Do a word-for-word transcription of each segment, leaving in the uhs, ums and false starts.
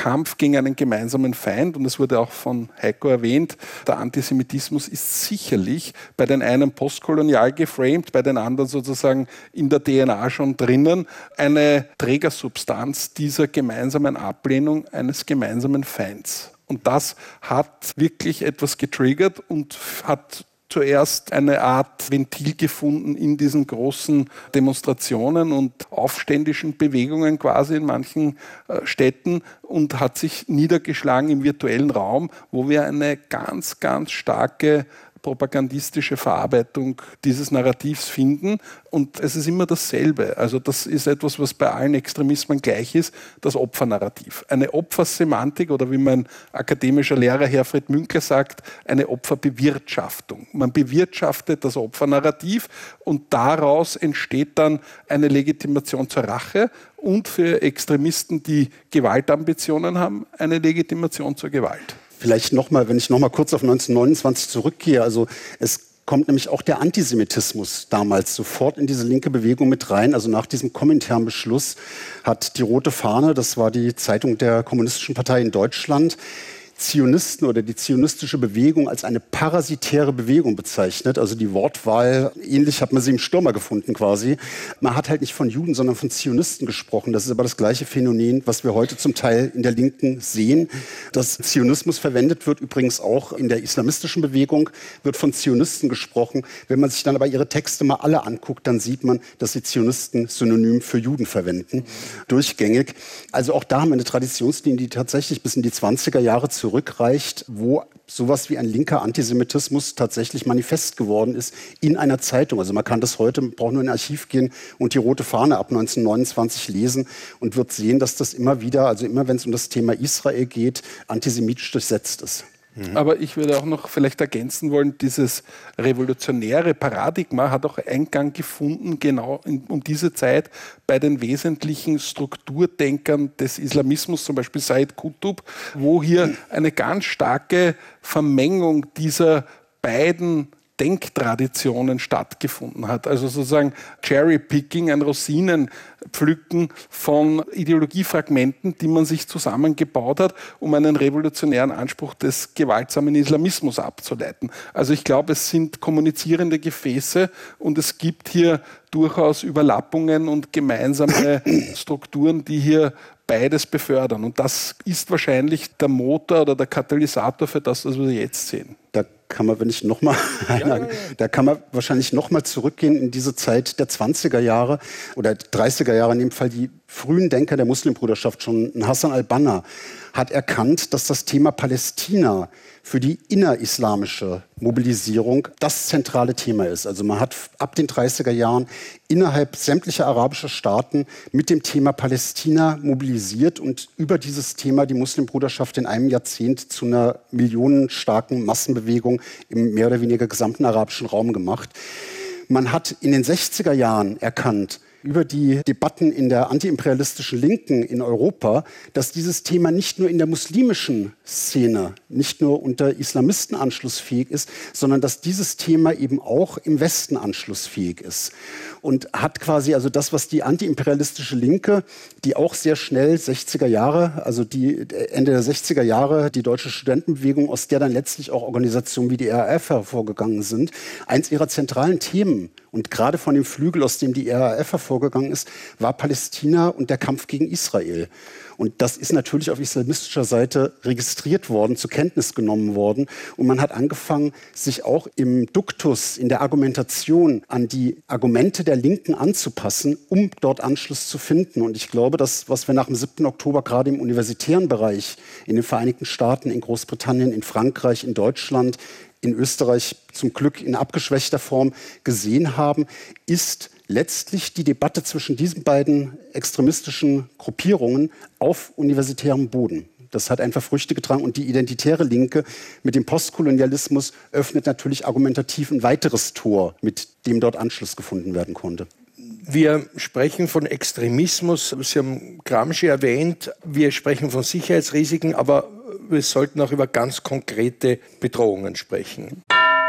Kampf gegen einen gemeinsamen Feind, und es wurde auch von Heiko erwähnt, der Antisemitismus ist sicherlich bei den einen postkolonial geframed, bei den anderen sozusagen in der D N A schon drinnen, eine Trägersubstanz dieser gemeinsamen Ablehnung eines gemeinsamen Feinds. Und das hat wirklich etwas getriggert und hat zuerst eine Art Ventil gefunden in diesen großen Demonstrationen und aufständischen Bewegungen quasi in manchen äh, Städten und hat sich niedergeschlagen im virtuellen Raum, wo wir eine ganz, ganz starke propagandistische Verarbeitung dieses Narrativs finden. Und es ist immer dasselbe. Also das ist etwas, was bei allen Extremismen gleich ist, das Opfernarrativ. Eine Opfersemantik oder wie mein akademischer Lehrer Herfried Münkler sagt, eine Opferbewirtschaftung. Man bewirtschaftet das Opfernarrativ und daraus entsteht dann eine Legitimation zur Rache und für Extremisten, die Gewaltambitionen haben, eine Legitimation zur Gewalt. Vielleicht nochmal, wenn ich nochmal kurz auf neunzehnhundertneunundzwanzig zurückgehe, also es kommt nämlich auch der Antisemitismus damals sofort in diese linke Bewegung mit rein. Also nach diesem Komintern-Beschluss hat die Rote Fahne, das war die Zeitung der Kommunistischen Partei in Deutschland, Zionisten oder die zionistische Bewegung als eine parasitäre Bewegung bezeichnet. Also die Wortwahl, ähnlich hat man sie im Stürmer gefunden quasi. Man hat halt nicht von Juden, sondern von Zionisten gesprochen. Das ist aber das gleiche Phänomen, was wir heute zum Teil in der Linken sehen. Dass Zionismus verwendet wird, übrigens auch in der islamistischen Bewegung, wird von Zionisten gesprochen. Wenn man sich dann aber ihre Texte mal alle anguckt, dann sieht man, dass die Zionisten Synonym für Juden verwenden, durchgängig. Also auch da haben wir eine Traditionslinie, die tatsächlich bis in die zwanziger Jahre zurück zurückreicht, wo sowas wie ein linker Antisemitismus tatsächlich manifest geworden ist in einer Zeitung. Also man kann das heute, man braucht nur in ein Archiv gehen und die Rote Fahne ab neunzehnhundertneunundzwanzig lesen und wird sehen, dass das immer wieder, also immer wenn es um das Thema Israel geht, antisemitisch durchsetzt ist. Aber ich würde auch noch vielleicht ergänzen wollen, dieses revolutionäre Paradigma hat auch Eingang gefunden, genau in, um diese Zeit bei den wesentlichen Strukturdenkern des Islamismus, zum Beispiel Said Qutb, wo hier eine ganz starke Vermengung dieser beiden Denktraditionen stattgefunden hat. Also sozusagen Cherry-Picking, ein Rosinenpflücken von Ideologiefragmenten, die man sich zusammengebaut hat, um einen revolutionären Anspruch des gewaltsamen Islamismus abzuleiten. Also ich glaube, es sind kommunizierende Gefäße und es gibt hier durchaus Überlappungen und gemeinsame Strukturen, die hier beides befördern. Und das ist wahrscheinlich der Motor oder der Katalysator für das, was wir jetzt sehen. Da kann man, wenn ich noch mal, ja, ja, ja. da kann man wahrscheinlich noch mal zurückgehen in diese Zeit der zwanziger Jahre oder dreißiger Jahre, in dem Fall die frühen Denker der Muslimbruderschaft, schon Hassan al-Banna, hat erkannt, dass das Thema Palästina für die innerislamische Mobilisierung das zentrale Thema ist. Also man hat ab den dreißiger Jahren innerhalb sämtlicher arabischer Staaten mit dem Thema Palästina mobilisiert und über dieses Thema die Muslimbruderschaft in einem Jahrzehnt zu einer millionenstarken Massenbewegung im mehr oder weniger gesamten arabischen Raum gemacht. Man hat in den sechziger Jahren erkannt, über die Debatten in der antiimperialistischen Linken in Europa, dass dieses Thema nicht nur in der muslimischen Szene, nicht nur unter Islamisten anschlussfähig ist, sondern dass dieses Thema eben auch im Westen anschlussfähig ist. Und hat quasi also das, was die antiimperialistische Linke, die auch sehr schnell sechziger Jahre, also die Ende der sechziger Jahre, die deutsche Studentenbewegung, aus der dann letztlich auch Organisationen wie die R A F hervorgegangen sind, eins ihrer zentralen Themen, und gerade von dem Flügel, aus dem die R A F hervorgegangen ist, war Palästina und der Kampf gegen Israel. Und das ist natürlich auf islamistischer Seite registriert worden, zur Kenntnis genommen worden. Und man hat angefangen, sich auch im Duktus, in der Argumentation an die Argumente der Linken anzupassen, um dort Anschluss zu finden. Und ich glaube, das, was wir nach dem siebten Oktober gerade im universitären Bereich in den Vereinigten Staaten, in Großbritannien, in Frankreich, in Deutschland, in Österreich zum Glück in abgeschwächter Form gesehen haben, ist letztlich die Debatte zwischen diesen beiden extremistischen Gruppierungen auf universitärem Boden. Das hat einfach Früchte getragen und die identitäre Linke mit dem Postkolonialismus öffnet natürlich argumentativ ein weiteres Tor, mit dem dort Anschluss gefunden werden konnte. Wir sprechen von Extremismus, Sie haben Gramsci erwähnt, wir sprechen von Sicherheitsrisiken, aber wir sollten auch über ganz konkrete Bedrohungen sprechen.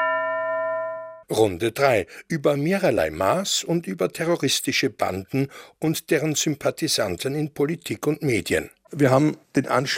Runde drei. Über mehrerlei Maß und über terroristische Banden und deren Sympathisanten in Politik und Medien. Wir haben den Anschluss